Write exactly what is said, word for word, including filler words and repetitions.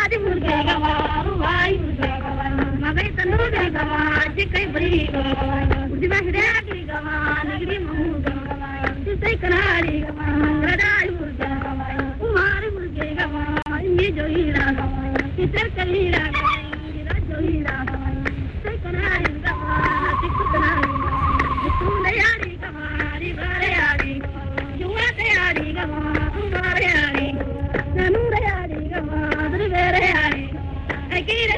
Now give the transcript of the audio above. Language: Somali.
di murga gawa ruwai murga gawa magai tanu de gawa jikai bri gawa diva hidya ki gawa nagri murga gawa sai kanari gawa radai murga gawa umari murga gawa ye joira gawa kitar kalira gawa ira joira gawa sai kanari gawa tikku kanari tu dayari gawa ri bare ari juwa dayari gawa umare ari nanu dayari gawa ri bare ari akira